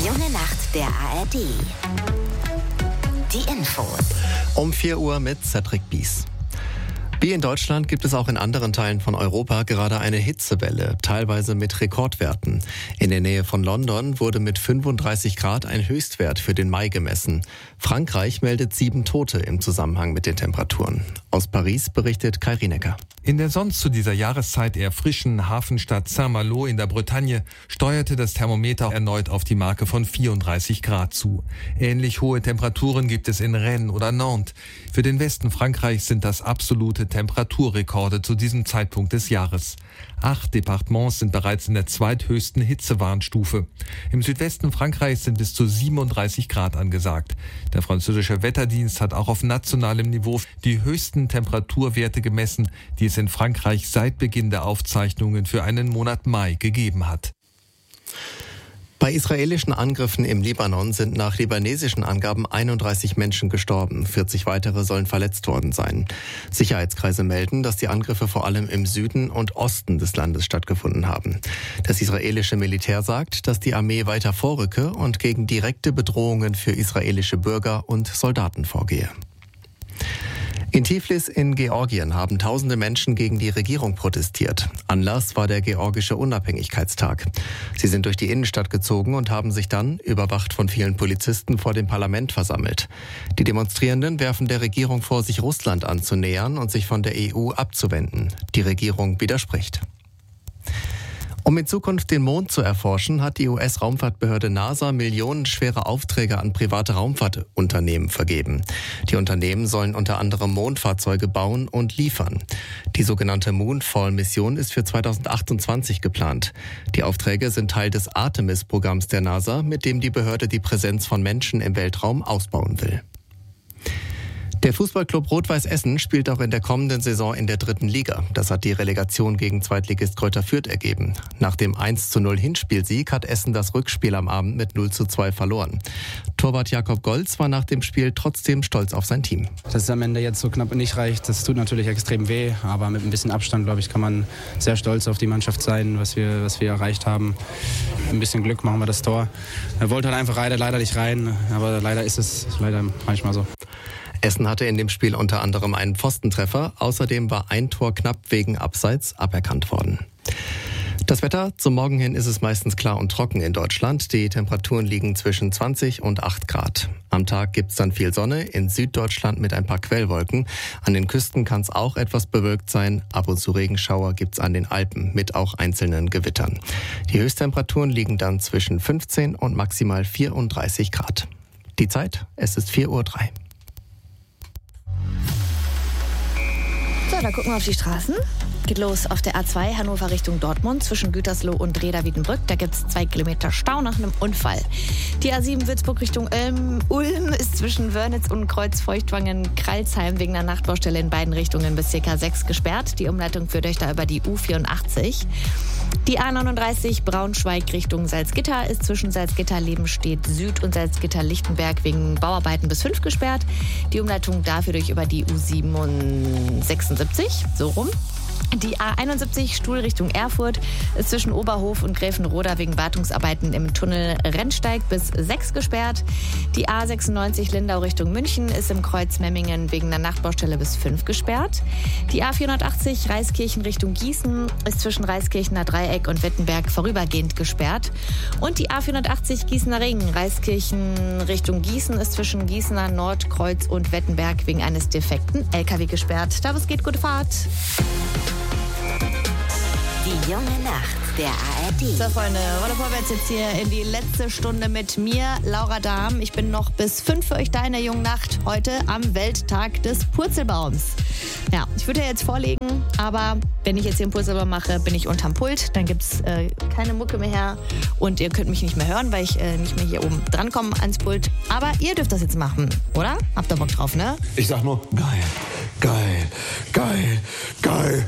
junge Nacht der ARD. Die Infos. Um 4 Uhr mit Cedric Bies. Wie in Deutschland gibt es auch in anderen Teilen von Europa gerade eine Hitzewelle, teilweise mit Rekordwerten. In der Nähe von London wurde mit 35 Grad ein Höchstwert für den Mai gemessen. Frankreich meldet 7 Tote im Zusammenhang mit den Temperaturen. Aus Paris berichtet Kai Rienecker. In der sonst zu dieser Jahreszeit eher frischen Hafenstadt Saint-Malo in der Bretagne steuerte das Thermometer erneut auf die Marke von 34 Grad zu. Ähnlich hohe Temperaturen gibt es in Rennes oder Nantes. Für den Westen Frankreichs sind das absolute Temperaturrekorde zu diesem Zeitpunkt des Jahres. 8 Departements sind bereits in der zweithöchsten Hitzewarnstufe. Im Südwesten Frankreichs sind bis zu 37 Grad angesagt. Der französische Wetterdienst hat auch auf nationalem Niveau die höchsten Temperaturwerte gemessen, die es in Frankreich seit Beginn der Aufzeichnungen für einen Monat Mai gegeben hat. Bei israelischen Angriffen im Libanon sind nach libanesischen Angaben 31 Menschen gestorben. 40 weitere sollen verletzt worden sein. Sicherheitskreise melden, dass die Angriffe vor allem im Süden und Osten des Landes stattgefunden haben. Das israelische Militär sagt, dass die Armee weiter vorrücke und gegen direkte Bedrohungen für israelische Bürger und Soldaten vorgehe. In Tiflis in Georgien haben tausende Menschen gegen die Regierung protestiert. Anlass war der georgische Unabhängigkeitstag. Sie sind durch die Innenstadt gezogen und haben sich dann, überwacht von vielen Polizisten, vor dem Parlament versammelt. Die Demonstrierenden werfen der Regierung vor, sich Russland anzunähern und sich von der EU abzuwenden. Die Regierung widerspricht. Um in Zukunft den Mond zu erforschen, hat die US-Raumfahrtbehörde NASA millionenschwere Aufträge an private Raumfahrtunternehmen vergeben. Die Unternehmen sollen unter anderem Mondfahrzeuge bauen und liefern. Die sogenannte Moonfall-Mission ist für 2028 geplant. Die Aufträge sind Teil des Artemis-Programms der NASA, mit dem die Behörde die Präsenz von Menschen im Weltraum ausbauen will. Der Fußballclub Rot-Weiß Essen spielt auch in der kommenden Saison in der 3. Liga. Das hat die Relegation gegen Zweitligist Greuther Fürth ergeben. Nach dem 1:0 Hinspielsieg hat Essen das Rückspiel am Abend mit 0:2 verloren. Torwart Jakob Golz war nach dem Spiel trotzdem stolz auf sein Team. Dass es am Ende jetzt so knapp nicht reicht, das tut natürlich extrem weh. Aber mit ein bisschen Abstand, glaube ich, kann man sehr stolz auf die Mannschaft sein, was wir erreicht haben. Mit ein bisschen Glück machen wir das Tor. Er wollte halt einfach leider nicht rein, aber leider ist es manchmal so. Essen hatte in dem Spiel unter anderem einen Pfostentreffer. Außerdem war ein Tor knapp wegen Abseits aberkannt worden. Das Wetter: Zum Morgen hin ist es meistens klar und trocken in Deutschland. Die Temperaturen liegen zwischen 20 und 8 Grad. Am Tag gibt's dann viel Sonne, in Süddeutschland mit ein paar Quellwolken. An den Küsten kann es auch etwas bewölkt sein. Ab und zu Regenschauer gibt's an den Alpen mit auch einzelnen Gewittern. Die Höchsttemperaturen liegen dann zwischen 15 und maximal 34 Grad. Die Zeit: Es ist 4:03 Uhr. So, dann gucken wir auf die Straßen. Geht los auf der A2 Hannover Richtung Dortmund zwischen Gütersloh und Reda-Wiedenbrück. Da gibt es 2 Kilometer Stau nach einem Unfall. Die A7 Würzburg Richtung Ulm ist zwischen Wörnitz und Kreuz-Feuchtwangen-Kralsheim wegen einer Nachtbaustelle in beiden Richtungen bis ca. 6 gesperrt. Die Umleitung führt euch da über die U84. Die A39 Braunschweig Richtung Salzgitter ist zwischen Salzgitter-Lebenstedt Süd und Salzgitter-Lichtenberg wegen Bauarbeiten bis 5 gesperrt. Die Umleitung dafür durch über die U76, so rum. Die A71 Stuhl Richtung Erfurt ist zwischen Oberhof und Gräfenroda wegen Wartungsarbeiten im Tunnel Rennsteig bis 6 gesperrt. Die A96 Lindau Richtung München ist im Kreuz Memmingen wegen einer Nachtbaustelle bis 5 gesperrt. Die A480 Reiskirchen Richtung Gießen ist zwischen Reiskirchener Dreieck und Wittenberg vorübergehend gesperrt. Und die A480 Gießener Ring Reiskirchen Richtung Gießen ist zwischen Gießener Nordkreuz und Wettenberg wegen eines defekten LKW gesperrt. Da was geht, gute Fahrt. Die junge Nacht der ARD. So, Freunde, Rolle vorwärts jetzt hier in die letzte Stunde mit mir, Laura Dahm. Ich bin noch bis 5 für euch da in der jungen Nacht, heute am Welttag des Purzelbaums. Ja, ich würde ja jetzt vorlegen, aber wenn ich jetzt hier einen Purzelbaum mache, bin ich unterm Pult. Dann gibt es keine Mucke mehr her und ihr könnt mich nicht mehr hören, weil ich nicht mehr hier oben drankomme ans Pult. Aber ihr dürft das jetzt machen, oder? Habt ihr Bock drauf, ne? Ich sag nur, geil, geil, geil, geil.